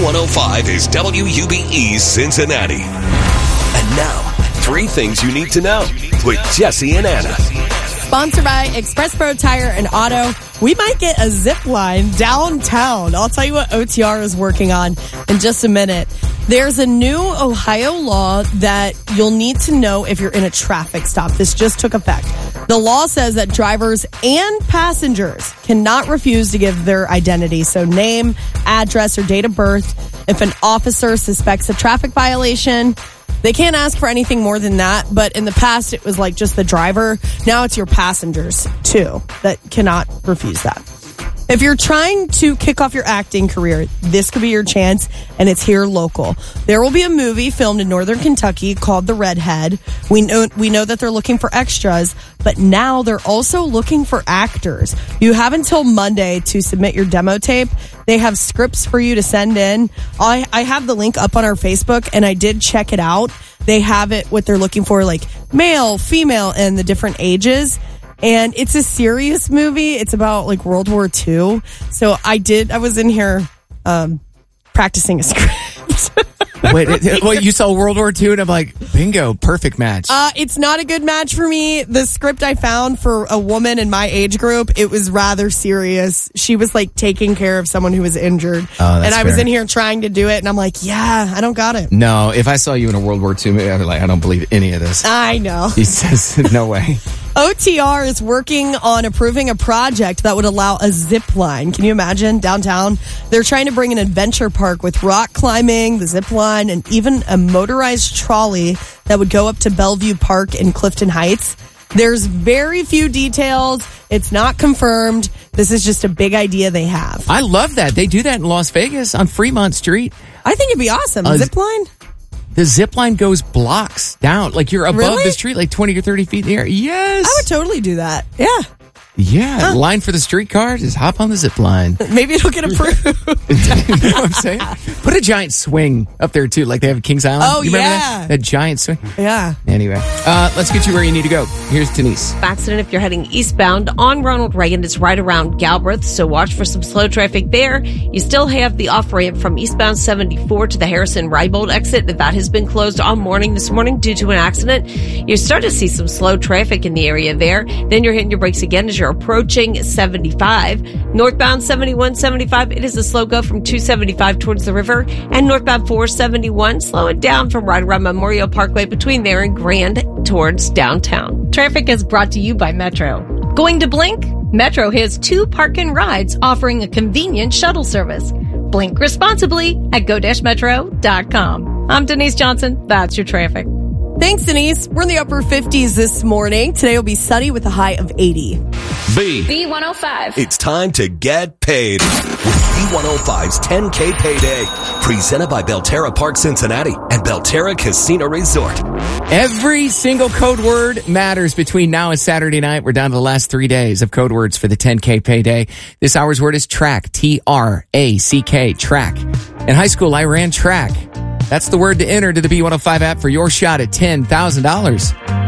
B105 is WUBE Cincinnati. And now, 3 things you need to know with Jesse and Anna. Sponsored by Express Pro Tire and Auto. We might get a zip line downtown. I'll tell you what OTR is working on in just a minute. There's a new Ohio law that you'll need to know if you're in a traffic stop. This just took effect. The law says that drivers and passengers cannot refuse to give their identity. So name, address, or date of birth. If an officer suspects a traffic violation, they can't ask for anything more than that, but in the past it was like just the driver. Now it's your passengers too that cannot refuse that. If you're trying to kick off your acting career, this could be your chance, and it's here local. There will be a movie filmed in Northern Kentucky called The Redhead. We know that they're looking for extras, but now they're also looking for actors. You have until Monday to submit your demo tape. They have scripts for you to send in. I have the link up on our Facebook, and I did check it out. They have it, what they're looking for, like male, female, and the different ages. And it's a serious movie. It's about like World War II. So I was in here practicing a script. Wait, you saw World War II and I'm like, bingo, perfect match. It's not a good match for me. The script I found for a woman in my age group, it was rather serious. She was like taking care of someone who was injured. And I was in here trying to do it and I'm like, yeah, I don't got it. No, if I saw you in a World War II movie, I'd be like, I don't believe any of this. I know. He says, no way. OTR is working on approving a project that would allow a zip line. Can you imagine downtown? They're trying to bring an adventure park with rock climbing, the zip line, and even a motorized trolley that would go up to Bellevue Park in Clifton Heights. There's very few details. It's not confirmed. This is just a big idea they have. I love that. They do that in Las Vegas on Fremont Street. I think it'd be awesome. A zip line? The zip line goes blocks down. Like you're above the street, like 20 or 30 feet in the air. Yes. I would totally do that. Yeah. Yeah. Line for the streetcar. Just hop on the zip line. Maybe it'll get approved. You know what I'm saying? Put a giant swing up there too, like they have at Kings Island. Oh, you remember yeah. That giant swing? Yeah. Anyway, let's get you where you need to go. Here's Denise. Accident if you're heading eastbound on Ronald Reagan is right around Galbraith, so watch for some slow traffic there. You still have the off-ramp from eastbound 74 to the Harrison-Rybold exit. That has been closed all morning this morning due to an accident. You start to see some slow traffic in the area there. Then you're hitting your brakes again as you're approaching 75. Northbound 71-75, it is a slow go from 275 towards the river. And northbound 471, slow it down from right around Memorial Parkway between there and Grand towards downtown. Traffic is brought to you by Metro. Going to Blink? Metro has 2 park and rides offering a convenient shuttle service. Blink responsibly at go-metro.com. I'm Denise Johnson. That's your traffic. Thanks, Denise. We're in the upper 50s this morning. Today will be sunny with a high of 80. B105. It's time to get paid with B105's 10K Payday. Presented by Belterra Park Cincinnati and Belterra Casino Resort. Every single code word matters between now and Saturday night. We're down to the last 3 days of code words for the 10K Payday. This hour's word is track. T-R-A-C-K. Track. In high school, I ran track. That's the word to enter to the B105 app for your shot at $10,000.